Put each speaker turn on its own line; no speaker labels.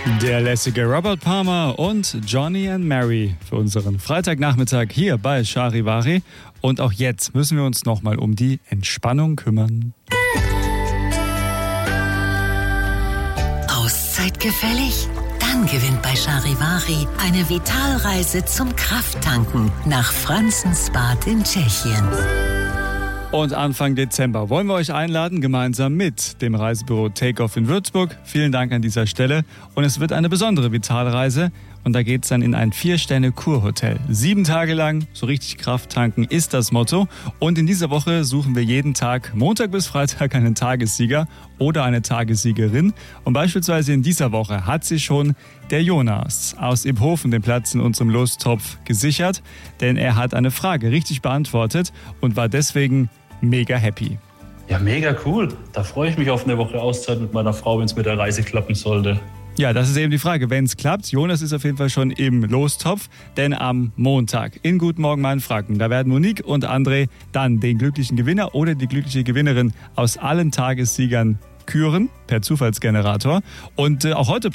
Der lässige Robert Palmer und Johnny and Mary für unseren Freitagnachmittag hier bei Charivari. Und auch jetzt müssen wir uns nochmal um die Entspannung kümmern.
Auszeit gefällig? Dann gewinnt bei Charivari eine Vitalreise zum Krafttanken nach Franzensbad in Tschechien.
Und Anfang Dezember wollen wir euch einladen, gemeinsam mit dem Reisebüro Takeoff in Würzburg. Vielen Dank an dieser Stelle. Und es wird eine besondere Vitalreise. Und da geht es dann in ein 4-Sterne-Kurhotel. 7 Tage lang, so richtig Kraft tanken ist das Motto. Und in dieser Woche suchen wir jeden Tag, Montag bis Freitag, einen Tagessieger oder eine Tagessiegerin. Und beispielsweise in dieser Woche hat sich schon der Jonas aus Iphofen den Platz in unserem Lostopf gesichert. Denn er hat eine Frage richtig beantwortet und war deswegen mega happy.
Ja, mega cool. Da freue ich mich auf eine Woche Auszeit mit meiner Frau, wenn es mit der Reise klappen sollte.
Ja, das ist eben die Frage, wenn es klappt. Jonas ist auf jeden Fall schon im Lostopf, denn am Montag in Guten Morgen Mainfranken, da werden Monique und André dann den glücklichen Gewinner oder die glückliche Gewinnerin aus allen Tagessiegern küren per Zufallsgenerator. Und auch heute